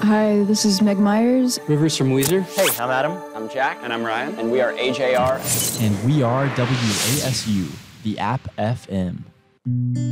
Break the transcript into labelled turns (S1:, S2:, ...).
S1: Hi, this is Meg Myers.
S2: Rivers from Weezer.
S3: Hey, I'm Adam.
S4: I'm Jack.
S5: And I'm Ryan.
S4: And we are AJR.
S6: And we are WASU, the App FM.